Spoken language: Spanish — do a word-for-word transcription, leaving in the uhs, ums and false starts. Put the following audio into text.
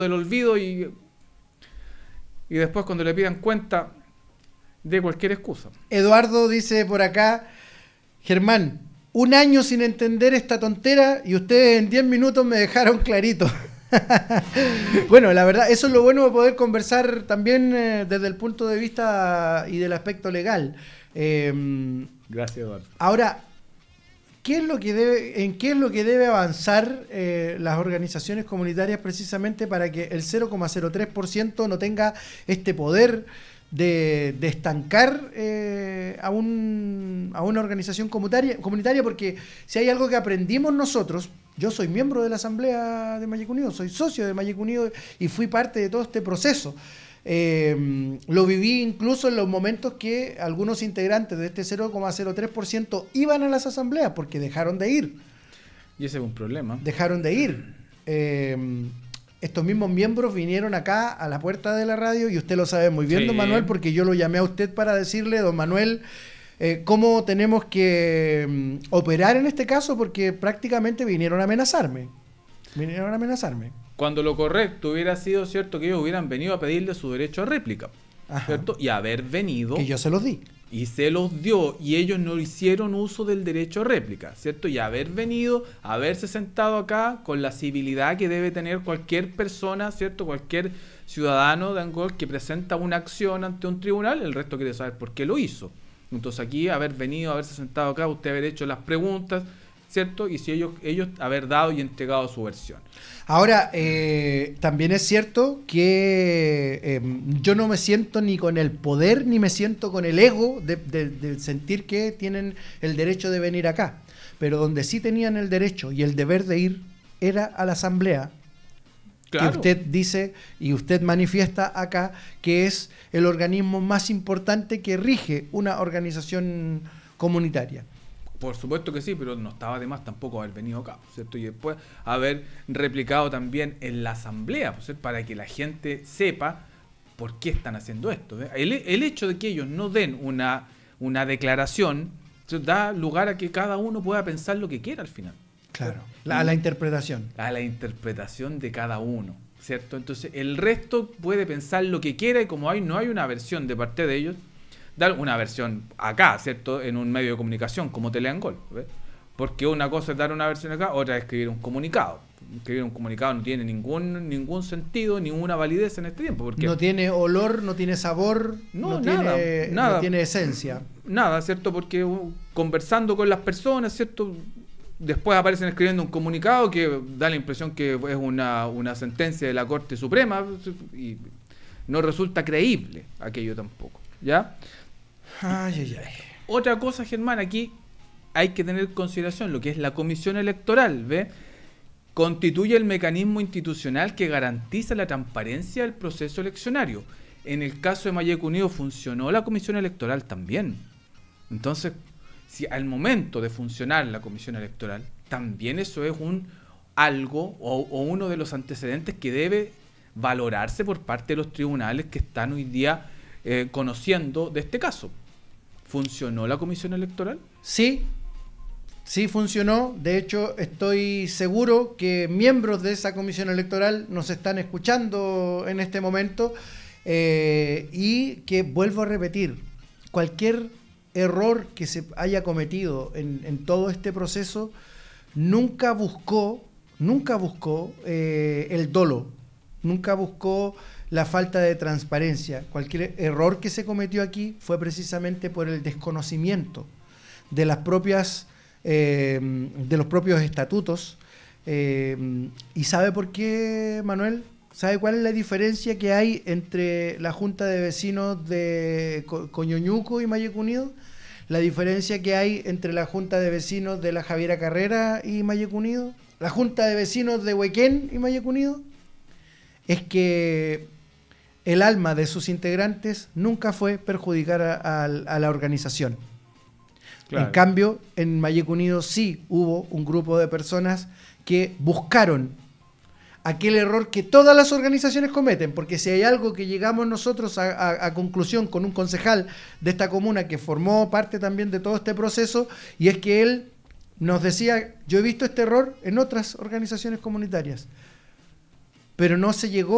del olvido y, y después cuando le pidan cuenta de cualquier excusa. Eduardo dice por acá, Germán, un año sin entender esta tontera y ustedes en diez minutos me dejaron clarito. Bueno, la verdad, eso es lo bueno de poder conversar también eh, desde el punto de vista y del aspecto legal. Eh, Gracias, Eduardo. Ahora, ¿qué es lo que debe, ¿en qué es lo que debe avanzar eh, las organizaciones comunitarias precisamente para que el cero coma cero tres por ciento no tenga este poder de, de estancar eh, a, un, a una organización comunitaria, comunitaria? Porque si hay algo que aprendimos nosotros, yo soy miembro de la Asamblea de Mayeco Unido, soy socio de Mayeco Unido y fui parte de todo este proceso. Eh, lo viví incluso en los momentos que algunos integrantes de este cero coma cero tres por ciento iban a las asambleas porque dejaron de ir. Y ese es un problema. Dejaron de ir. Eh, estos mismos miembros vinieron acá a la puerta de la radio y usted lo sabe muy bien, sí, don Manuel, porque yo lo llamé a usted para decirle, don Manuel, eh, cómo tenemos que um, operar en este caso, porque prácticamente vinieron a amenazarme. Vinieron a amenazarme. Cuando lo correcto hubiera sido, cierto, que ellos hubieran venido a pedirle su derecho a réplica, ¿cierto? Y haber venido... Que yo se los di. Y se los dio, y ellos no hicieron uso del derecho a réplica, ¿cierto? Y haber venido, haberse sentado acá con la civilidad que debe tener cualquier persona, ¿cierto? Cualquier ciudadano de Angol que presenta una acción ante un tribunal, el resto quiere saber por qué lo hizo. Entonces aquí, haber venido, haberse sentado acá, usted haber hecho las preguntas, ¿cierto? Y si ellos, ellos haber dado y entregado su versión. Ahora, eh, también es cierto que eh, yo no me siento ni con el poder ni me siento con el ego de, de, de sentir que tienen el derecho de venir acá. Pero donde sí tenían el derecho y el deber de ir era a la asamblea. Claro. Que usted dice y usted manifiesta acá que es el organismo más importante que rige una organización comunitaria. Por supuesto que sí, pero no estaba de más tampoco haber venido acá, ¿cierto? Y después haber replicado también en la asamblea, ¿cierto? Para que la gente sepa por qué están haciendo esto. ¿eh? El, el hecho de que ellos no den una, una declaración, ¿cierto? Da lugar a que cada uno pueda pensar lo que quiera al final. Claro, la, a la interpretación. A la interpretación de cada uno, ¿cierto? Entonces el resto puede pensar lo que quiera y como hay, no hay una versión de parte de ellos, dar una versión acá, ¿cierto? En un medio de comunicación como Teleangol, ¿ves? Porque una cosa es dar una versión acá, otra es escribir un comunicado. Escribir un comunicado no tiene ningún ningún sentido, ninguna validez en este tiempo. Porque no tiene olor, no tiene sabor, no, no, nada, tiene, nada, no tiene esencia. Nada, ¿cierto? Porque uh, conversando con las personas, ¿cierto? Después aparecen escribiendo un comunicado que da la impresión que es una, una sentencia de la Corte Suprema y no resulta creíble aquello tampoco, ¿ya? Ay, ay, ay. Otra cosa, Germán, aquí hay que tener en consideración lo que es la comisión electoral, ¿ve? Constituye el mecanismo institucional que garantiza la transparencia del proceso eleccionario. En el caso de Mayeco Unido funcionó la comisión electoral también. Entonces, si al momento de funcionar la comisión electoral, también eso es un algo o, o uno de los antecedentes que debe valorarse por parte de los tribunales que están hoy día eh, conociendo de este caso. ¿Funcionó la comisión electoral? Sí, sí funcionó. De hecho, estoy seguro que miembros de esa comisión electoral nos están escuchando en este momento eh, y que, vuelvo a repetir, cualquier error que se haya cometido en, en todo este proceso nunca buscó, nunca buscó eh, el dolo, nunca buscó la falta de transparencia. Cualquier error que se cometió aquí fue precisamente por el desconocimiento de las propias eh, de los propios estatutos. Eh, ¿Y sabe por qué, Manuel? ¿Sabe cuál es la diferencia que hay entre la Junta de Vecinos de Co- Coñoñuco y Mayeco Unido? La diferencia que hay entre la Junta de Vecinos de la Javiera Carrera y Mayeco Unido, la Junta de Vecinos de Huequén y Mayeco Unido, es que el alma de sus integrantes nunca fue perjudicar a, a, a la organización. Claro. En cambio, en Mayeco Unido sí hubo un grupo de personas que buscaron aquel error que todas las organizaciones cometen, porque si hay algo que llegamos nosotros a, a, a conclusión con un concejal de esta comuna que formó parte también de todo este proceso, y es que él nos decía, yo he visto este error en otras organizaciones comunitarias, pero no se llegó